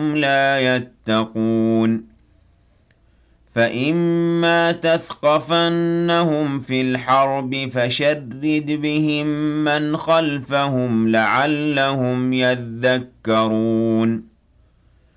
وهم لا يتقون فإما تثقفنهم في الحرب فشرد بهم من خلفهم لعلهم يذكرون